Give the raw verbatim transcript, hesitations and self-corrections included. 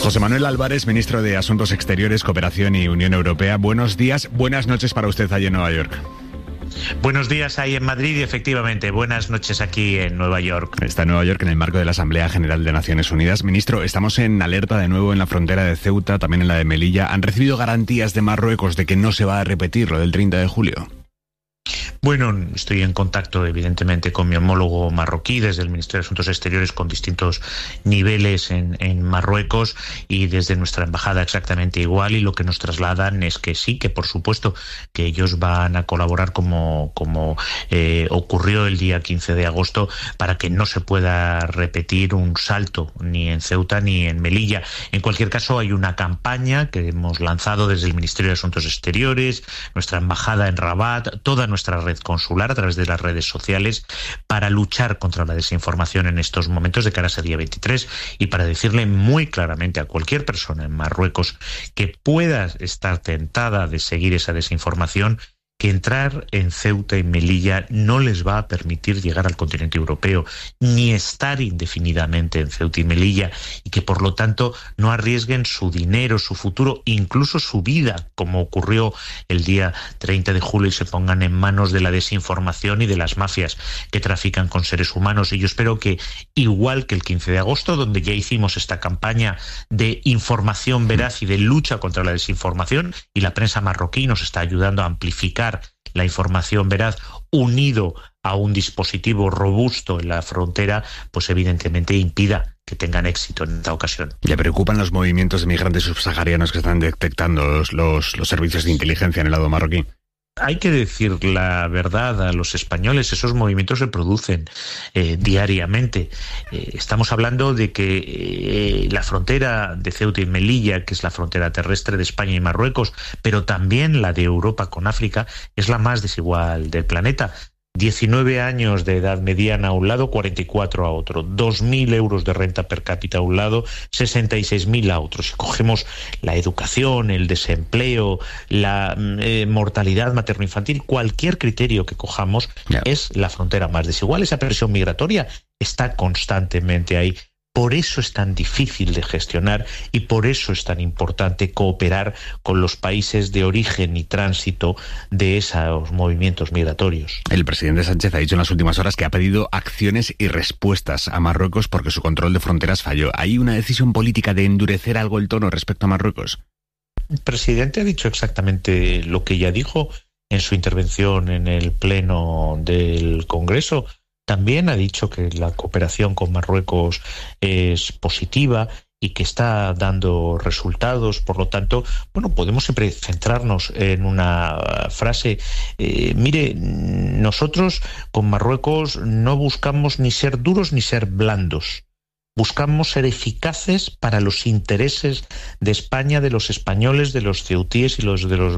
José Manuel Álvarez, ministro de Asuntos Exteriores, Cooperación y Unión Europea. Buenos días, buenas noches para usted allí en Nueva York. Buenos días ahí en Madrid y efectivamente buenas noches aquí en Nueva York. Está en Nueva York en el marco de la Asamblea General de Naciones Unidas. Ministro, estamos en alerta de nuevo en la frontera de Ceuta, también en la de Melilla. ¿Han recibido garantías de Marruecos de que no se va a repetir lo del treinta de julio? Bueno, estoy en contacto evidentemente con mi homólogo marroquí desde el Ministerio de Asuntos Exteriores con distintos niveles en, en Marruecos y desde nuestra embajada exactamente igual, y lo que nos trasladan es que sí, que por supuesto que ellos van a colaborar como, como eh, ocurrió el día quince de agosto para que no se pueda repetir un salto ni en Ceuta ni en Melilla. En cualquier caso, hay una campaña que hemos lanzado desde el Ministerio de Asuntos Exteriores, nuestra embajada en Rabat, toda nuestra red consular a través de las redes sociales para luchar contra la desinformación en estos momentos de cara a ese día veintitrés y para decirle muy claramente a cualquier persona en Marruecos que pueda estar tentada de seguir esa desinformación que entrar en Ceuta y Melilla no les va a permitir llegar al continente europeo ni estar indefinidamente en Ceuta y Melilla, y que por lo tanto no arriesguen su dinero, su futuro, incluso su vida, como ocurrió el día treinta de julio, y se pongan en manos de la desinformación y de las mafias que trafican con seres humanos. Y yo espero que, igual que el quince de agosto, donde ya hicimos esta campaña de información veraz y de lucha contra la desinformación, y la prensa marroquí nos está ayudando a amplificar la información veraz, unido a un dispositivo robusto en la frontera, pues evidentemente impida que tengan éxito en esta ocasión. ¿Le preocupan los movimientos de migrantes subsaharianos que están detectando los, los, los servicios de inteligencia en el lado marroquí? Hay que decir la verdad a los españoles, esos movimientos se producen eh, diariamente. Eh, estamos hablando de que eh, la frontera de Ceuta y Melilla, que es la frontera terrestre de España y Marruecos, pero también la de Europa con África, es la más desigual del planeta. diecinueve años de edad mediana a un lado, cuarenta y cuatro a otro. dos mil euros de renta per cápita a un lado, sesenta y seis mil a otro. Si cogemos la educación, el desempleo, la eh, mortalidad materno-infantil, cualquier criterio que cojamos, yeah. es la frontera más desigual. Esa presión migratoria está constantemente ahí. Por eso es tan difícil de gestionar y por eso es tan importante cooperar con los países de origen y tránsito de esos movimientos migratorios. El presidente Sánchez ha dicho en las últimas horas que ha pedido acciones y respuestas a Marruecos porque su control de fronteras falló. ¿Hay una decisión política de endurecer algo el tono respecto a Marruecos? El presidente ha dicho exactamente lo que ya dijo en su intervención en el Pleno del Congreso. También ha dicho que la cooperación con Marruecos es positiva y que está dando resultados. Por lo tanto, bueno, podemos siempre centrarnos en una frase. Eh, mire, nosotros con Marruecos no buscamos ni ser duros ni ser blandos. Buscamos ser eficaces para los intereses de España, de los españoles, de los ceutíes y los de los